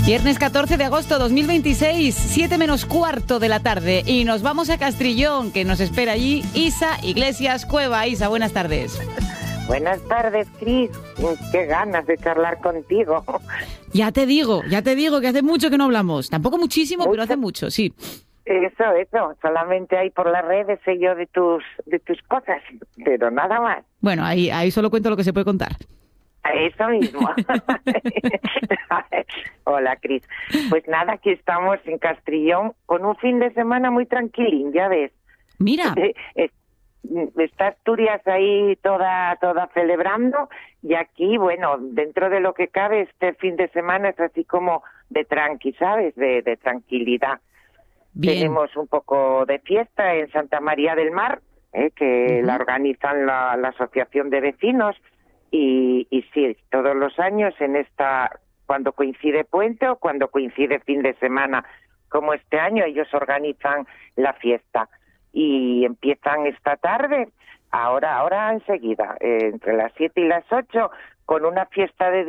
Viernes 14 de agosto 2026, 7 menos cuarto de la tarde. Y nos vamos a Castrillón, que nos espera allí Isa Iglesias Cueva. Isa, buenas tardes. Buenas tardes, Cris. Qué ganas de charlar contigo. Ya te digo que hace mucho que no hablamos. Tampoco muchísimo, pero hace mucho, sí. Eso. Solamente hay por las redes sé yo de tus cosas, pero nada más. Bueno, ahí solo cuento lo que se puede contar. Eso mismo. Hola, Cris. Pues nada, aquí estamos en Castrillón con un fin de semana muy tranquilín, ya ves. Mira. Está Asturias ahí toda celebrando, y aquí, bueno, dentro de lo que cabe, este fin de semana es así como de tranqui, ¿sabes? De tranquilidad. Bien. Tenemos un poco de fiesta en Santa María del Mar, que la organizan la Asociación de Vecinos, y sí, todos los años cuando coincide puente o cuando coincide fin de semana, como este año, ellos organizan la fiesta. Y empiezan esta tarde, ahora enseguida, entre las 7 y las 8, con una fiesta de